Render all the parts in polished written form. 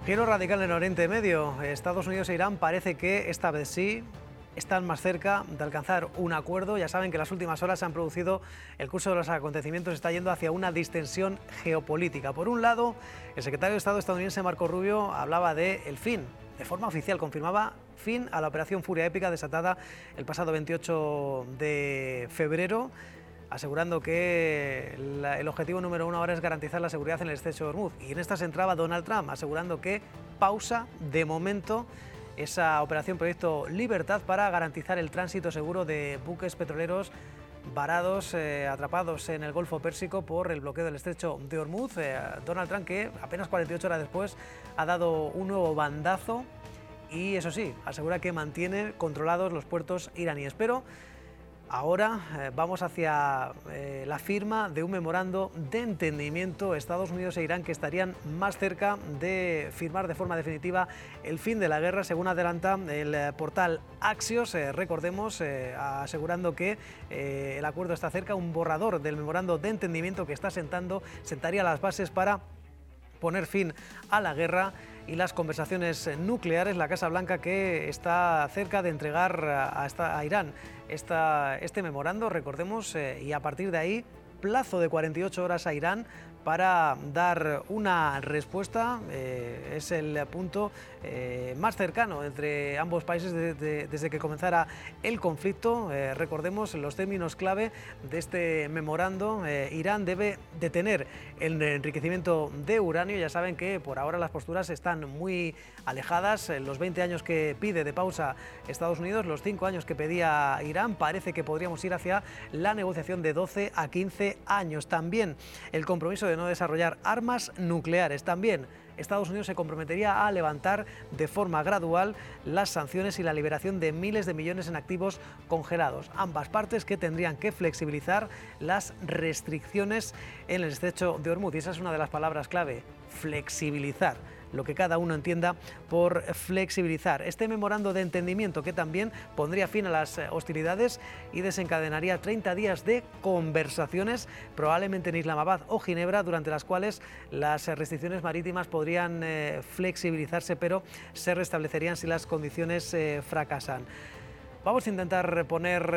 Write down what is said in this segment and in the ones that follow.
Giro radical en Oriente Medio. Estados Unidos e Irán parece que esta vez sí están más cerca de alcanzar un acuerdo. Ya saben que en las últimas horas se han producido, el curso de los acontecimientos está yendo hacia una distensión geopolítica. Por un lado, el secretario de Estado estadounidense Marco Rubio hablaba de el fin, de forma oficial confirmaba fin a la operación Furia Épica desatada el pasado 28 de febrero, asegurando que el objetivo número uno ahora es garantizar la seguridad en el estrecho de Hormuz. Y en esta se entraba Donald Trump, asegurando que pausa de momento esa operación Proyecto Libertad para garantizar el tránsito seguro de buques petroleros varados, atrapados en el Golfo Pérsico por el bloqueo del estrecho de Hormuz. Donald Trump, que apenas 48 horas después ha dado un nuevo bandazo y, eso sí, asegura que mantiene controlados los puertos iraníes. Pero ahora vamos hacia la firma de un memorando de entendimiento. Estados Unidos e Irán, que estarían más cerca de firmar de forma definitiva el fin de la guerra, según adelanta el portal Axios, recordemos, asegurando que el acuerdo está cerca. Un borrador del memorando de entendimiento que está sentaría las bases para poner fin a la guerra y las conversaciones nucleares. La Casa Blanca, que está cerca de entregar a Irán este memorando, recordemos, y a partir de ahí plazo de 48 horas a Irán para dar una respuesta. Es el punto más cercano entre ambos países desde que comenzara el conflicto. Recordemos los términos clave de este memorando. Irán debe detener el enriquecimiento de uranio. Ya saben que por ahora las posturas están muy alejadas. Los 20 años que pide de pausa Estados Unidos, los 5 años que pedía Irán, parece que podríamos ir hacia la negociación de 12 a 15 años. También el compromiso de no desarrollar armas nucleares. También Estados Unidos se comprometería a levantar de forma gradual las sanciones y la liberación de miles de millones en activos congelados. Ambas partes que tendrían que flexibilizar las restricciones en el estrecho de Hormuz. Y esa es una de las palabras clave: flexibilizar. Lo que cada uno entienda por flexibilizar. Este memorando de entendimiento, que también pondría fin a las hostilidades y desencadenaría 30 días de conversaciones, probablemente en Islamabad o Ginebra, durante las cuales las restricciones marítimas podrían flexibilizarse, pero se restablecerían si las condiciones fracasan. Vamos a intentar poner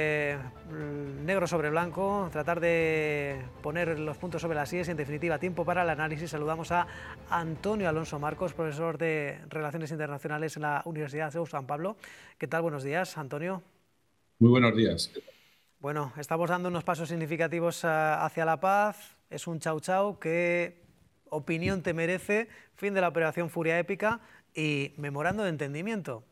negro sobre blanco, tratar de poner los puntos sobre las íes y, en definitiva, tiempo para el análisis. Saludamos a Antonio Alonso Marcos, profesor de Relaciones Internacionales en la Universidad de San Pablo. ¿Qué tal? Buenos días, Antonio. Muy buenos días. Bueno, estamos dando unos pasos significativos hacia la paz. Es un chau-chau. ¿Qué opinión te merece? Fin de la operación Furia Épica y memorando de entendimiento.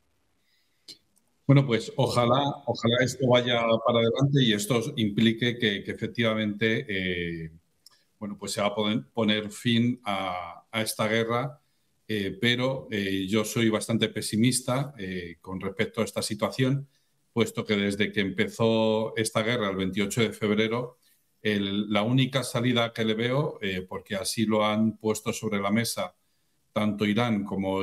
Bueno, pues ojalá esto vaya para adelante y esto implique que efectivamente bueno, pues se va a poner fin a esta guerra, pero yo soy bastante pesimista con respecto a esta situación, puesto que desde que empezó esta guerra el 28 de febrero, la única salida que le veo, porque así lo han puesto sobre la mesa tanto Irán como